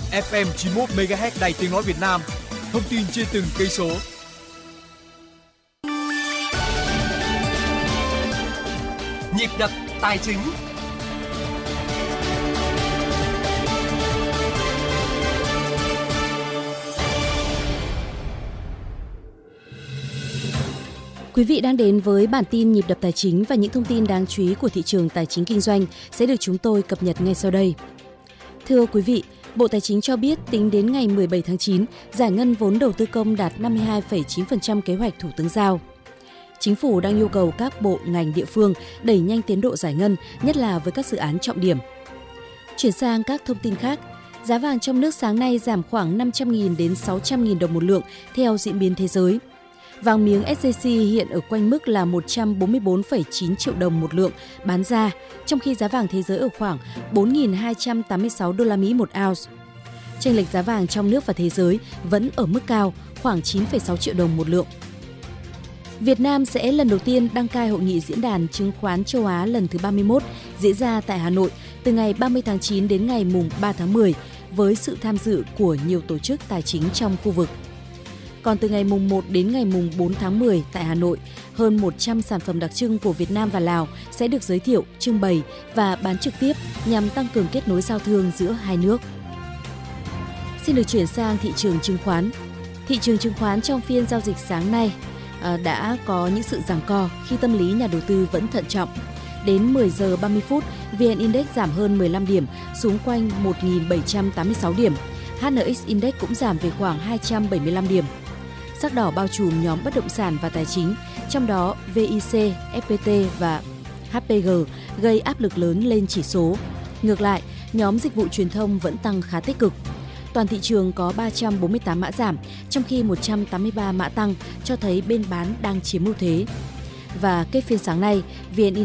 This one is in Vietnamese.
FM 91 MHz Đài Tiếng nói Việt Nam. Thông tin trên từng cây số. Nhịp đập tài chính. Quý vị đang đến với bản tin nhịp đập tài chính và những thông tin đáng chú ý của thị trường tài chính kinh doanh sẽ được chúng tôi cập nhật ngay sau đây. Thưa quý vị, Bộ Tài chính cho biết tính đến ngày 17 tháng 9, giải ngân vốn đầu tư công đạt 52,9% kế hoạch Thủ tướng giao. Chính phủ đang yêu cầu các bộ, ngành, địa phương đẩy nhanh tiến độ giải ngân, nhất là với các dự án trọng điểm. Chuyển sang các thông tin khác, giá vàng trong nước sáng nay giảm khoảng 500.000 đến 600.000 đồng một lượng theo diễn biến thế giới. Vàng miếng SJC hiện ở quanh mức là 144,9 triệu đồng một lượng bán ra, trong khi giá vàng thế giới ở khoảng 4.286 đô la Mỹ một ounce. Chênh lệch giá vàng trong nước và thế giới vẫn ở mức cao, khoảng 9,6 triệu đồng một lượng. Việt Nam sẽ lần đầu tiên đăng cai hội nghị diễn đàn chứng khoán châu Á lần thứ 31 diễn ra tại Hà Nội từ ngày 30 tháng 9 đến ngày mùng 3 tháng 10 với sự tham dự của nhiều tổ chức tài chính trong khu vực. Còn từ ngày mùng 1 đến ngày mùng 4 tháng 10 tại Hà Nội, hơn 100 sản phẩm đặc trưng của Việt Nam và Lào sẽ được giới thiệu, trưng bày và bán trực tiếp nhằm tăng cường kết nối giao thương giữa hai nước. Xin được chuyển sang thị trường chứng khoán. Thị trường chứng khoán trong phiên giao dịch sáng nay đã có những sự giằng co khi tâm lý nhà đầu tư vẫn thận trọng. Đến 10 giờ 30 phút, VN Index giảm hơn 15 điểm, xuống quanh 1.786 điểm. HNX Index cũng giảm về khoảng 275 điểm. Sắc đỏ bao trùm nhóm bất động sản và tài chính, trong đó VIC, FPT và HPG gây áp lực lớn lên chỉ số. Ngược lại, nhóm dịch vụ truyền thông vẫn tăng khá tích cực. Toàn thị trường có 348 mã giảm, trong khi 183 mã tăng, cho thấy bên bán đang chiếm ưu thế. Và kết phiên sáng nay, VN